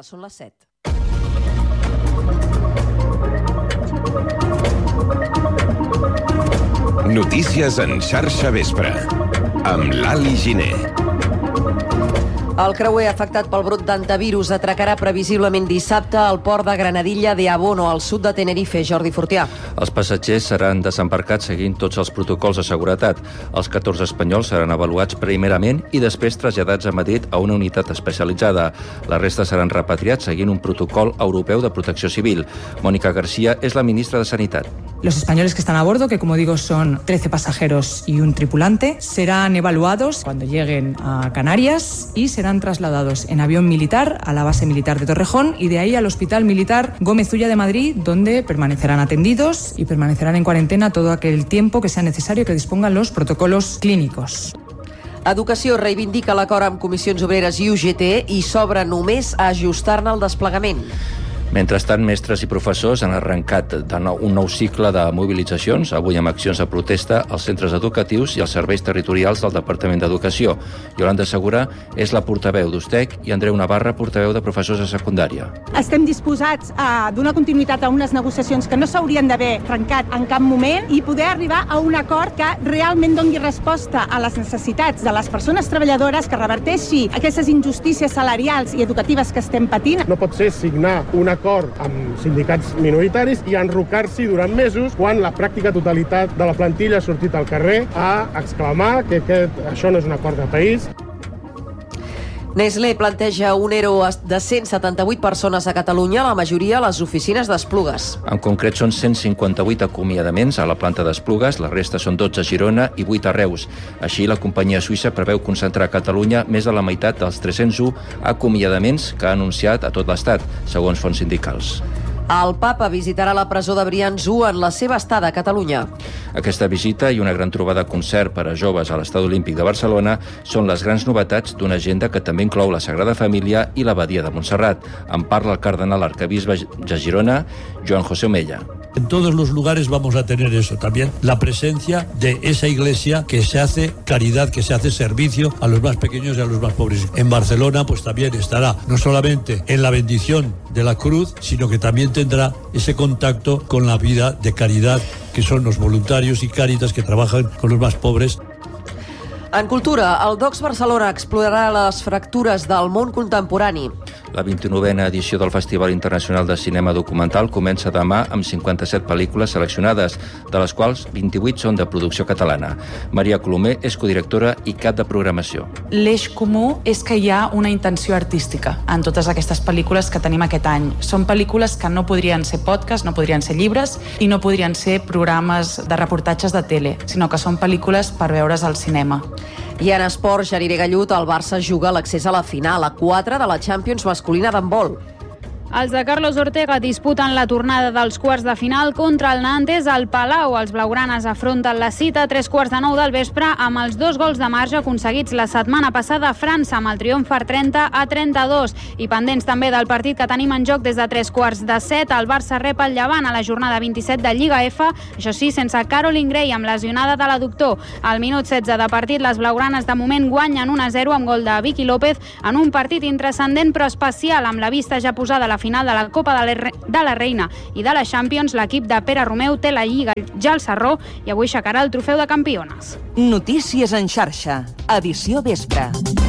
tarda, són les 7. Notícies en xarxa vespre, amb Lali Giner. El creuer afectat pel brot d'antivirus atracarà previsiblement dissabte al port de Granadilla de Abono, al sud de Tenerife. Jordi Fortià. Els passatgers seran desembarcats seguint tots els protocols de seguretat. Els 14 espanyols seran avaluats primerament i després traslladats a Madrid a una unitat especialitzada. La resta seran repatriats seguint un protocol europeu de protecció civil. Mónica García és la ministra de Sanitat. Los españoles que están a bordo, que como digo son 13 pasajeros y un tripulante, serán evaluados cuando lleguen a Canarias y serán trasladados en avión militar a la base militar de Torrejón y de ahí al Hospital Militar Gómez Ulla de Madrid, donde permanecerán atendidos y permanecerán en cuarentena todo aquel tiempo que sea necesario que dispongan los protocolos clínicos. Educació reivindica l'acord amb Comissions Obreres i UGT i s'obre només a ajustar-ne el desplegament. Mentrestant, mestres i professors han arrencat un nou cicle de mobilitzacions, avui amb accions de protesta als centres educatius i als serveis territorials del Departament d'Educació. Yolanda Segura és la portaveu d'USTEC i Andreu Navarra, portaveu de professors de secundària. Estem disposats a donar continuïtat a unes negociacions que no s'haurien d'haver trencat en cap moment i poder arribar a un acord que realment doni resposta a les necessitats de les persones treballadores, que reverteixi aquestes injustícies salarials i educatives que estem patint. No pot ser signar un acord amb sindicats minoritaris i enrocar-s'hi durant mesos quan la pràctica totalitat de la plantilla ha sortit al carrer a exclamar que això no és un acord de país. Nestlé planteja un ERO de 178 persones a Catalunya, la majoria a les oficines d'Esplugues. En concret són 158 acomiadaments a la planta d'Esplugues, la resta són 12 a Girona i 8 a Reus. Així, la companyia suïssa preveu concentrar a Catalunya més de la meitat dels 301 acomiadaments que ha anunciat a tot l'Estat, segons fonts sindicals. El papa visitarà la presó de Brians-1 en la seva estada a Catalunya. Aquesta visita i una gran trobada concert per a joves a l'Estadi Olímpic de Barcelona són les grans novetats d'una agenda que també inclou la Sagrada Família i l'Abadia de Montserrat. En parla el cardenal arcabisbe de Girona, Joan José Omella. En todos los lugares vamos a tener eso también, la presencia de esa iglesia que se hace caridad, que se hace servicio a los más pequeños y a los más pobres. En Barcelona pues también estará no solamente en la bendición de la cruz, sino que también tendrá ese contacto con la vida de caridad que son los voluntarios y Cáritas que trabajan con los más pobres. En cultura, el Docs Barcelona explorarà les fractures del món contemporani. La 29a edició del Festival Internacional de Cinema Documental comença demà amb 57 pel·lícules seleccionades, de les quals 28 són de producció catalana. Maria Colomer és codirectora i cap de programació. L'eix comú és que hi ha una intenció artística en totes aquestes pel·lícules que tenim aquest any. Són pel·lícules que no podrien ser podcast, no podrien ser llibres i no podrien ser programes de reportatges de tele, sinó que són pel·lícules per veure's al cinema. I en esports, Janire Gallut, el Barça juga l'accés a la final, a 4 de la Champions masculina d'handbol. Els de Carlos Ortega disputen la tornada dels quarts de final contra el Nantes al Palau. Els blaugranes afronten la cita a 3:15 del vespre amb els 2 gols de marge aconseguits la setmana passada a França amb el triomf per 30-32. I pendents també del partit que tenim en joc des de 6:45, el Barça rep el Llevant a la jornada 27 de Lliga F, això sí, sense Caroline Gray, amb lesionada de l'adductor. Al minut 16 de partit, les blaugranes de moment guanyen 1-0 amb gol de Vicky López en un partit intranscendent però especial, amb la vista ja posada a la final de la Copa de la Reina i de la Champions. L'equip de Pere Romeu té la Lliga ja al sarró i avui aixecarà el trofeu de campiones. Notícies en xarxa, edició vespre.